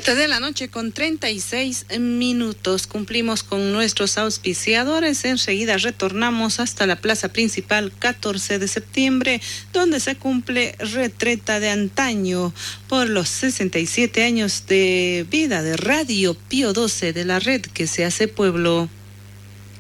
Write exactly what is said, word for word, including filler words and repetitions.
siete de la noche con treinta y seis minutos. Cumplimos con nuestros auspiciadores. Enseguida retornamos hasta la plaza principal catorce de septiembre, donde se cumple retreta de antaño por los sesenta y siete años de vida de Radio Pío doce de la red que se hace pueblo.